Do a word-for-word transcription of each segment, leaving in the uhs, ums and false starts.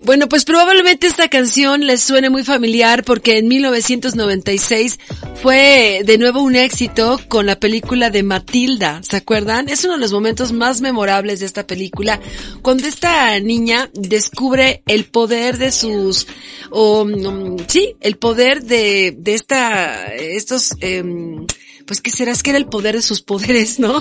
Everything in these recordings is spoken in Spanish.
Bueno, pues probablemente esta canción les suene muy familiar porque en mil novecientos noventa y seis fue de nuevo un éxito con la película de Matilda, ¿se acuerdan? Es uno de los momentos más memorables de esta película, cuando esta niña descubre el poder de sus, o, um, sí, el poder de, de esta, estos, eh, pues ¿qué será? Es que era el poder de sus poderes, ¿no?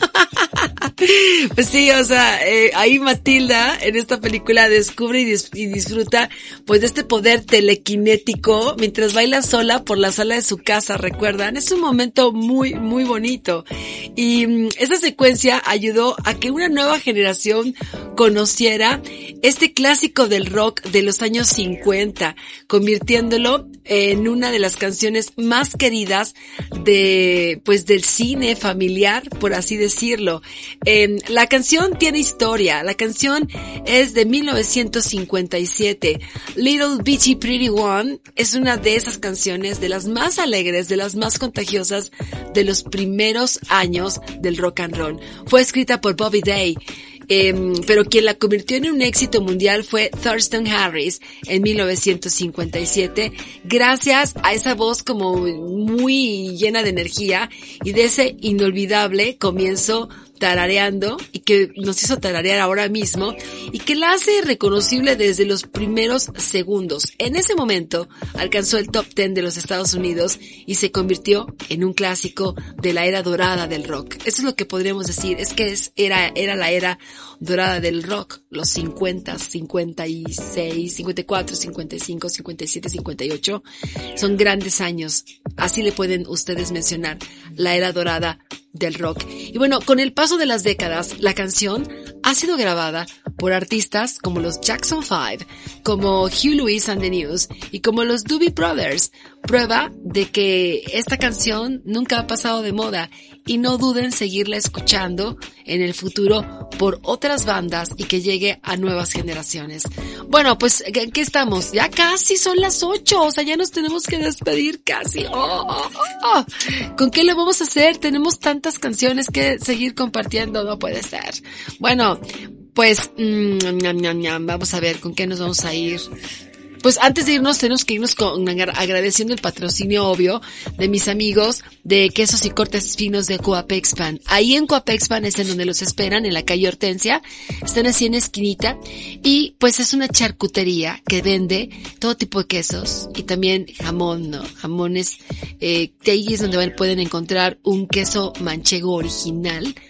Pues sí, o sea, eh, ahí Matilda en esta película descubre y, dis- y disfruta pues de este poder telequinético mientras baila sola por la sala de su casa, ¿recuerdan? Es un momento muy, muy bonito. Y mm, esa secuencia ayudó a que una nueva generación conociera este clásico del rock de los años cincuenta, convirtiéndolo en una de las canciones más queridas de, pues del cine familiar, por así decirlo. Eh, la canción tiene historia. La canción es de mil novecientos cincuenta y siete. Little Bitty Pretty One es una de esas canciones, de las más alegres, de las más contagiosas de los primeros años del rock and roll. Fue escrita por Bobby Day. Eh, pero quien la convirtió en un éxito mundial fue Thurston Harris en mil novecientos cincuenta y siete, gracias a esa voz como muy llena de energía y de ese inolvidable comienzo tarareando, y que nos hizo tararear ahora mismo, y que la hace reconocible desde los primeros segundos. En ese momento alcanzó el top ten de los Estados Unidos y se convirtió en un clásico de la era dorada del rock. Eso es lo que podríamos decir, es que es, era, era la era dorada del rock, los cincuenta, cincuenta y seis, cincuenta y cuatro, cincuenta y cinco, cincuenta y siete, cincuenta y ocho, son grandes años, así le pueden ustedes mencionar, la era dorada del rock. Y bueno, con el paso de las décadas, la canción ha sido grabada por artistas como los Jackson Five, como Hugh Lewis and the News y como los Doobie Brothers, prueba de que esta canción nunca ha pasado de moda, y no duden en seguirla escuchando en el futuro por otras bandas y que llegue a nuevas generaciones. Bueno, pues, ¿en qué estamos? Ya casi son las ocho, o sea, ya nos tenemos que despedir casi. Oh, oh, oh. ¿Con qué le vamos a hacer? Tenemos tantas canciones que seguir compartiendo, no puede ser. Bueno, pues, mmm, ñam, ñam, ñam, vamos a ver con qué nos vamos a ir. Pues antes de irnos tenemos que irnos con, agradeciendo el patrocinio obvio de mis amigos de Quesos y Cortes Finos de Coapexpan. Ahí en Coapexpan es en donde los esperan, en la calle Hortensia. Están así en esquinita, y pues es una charcutería que vende todo tipo de quesos y también jamón, ¿no? Jamones, eh, de ahí es donde pueden encontrar un queso manchego original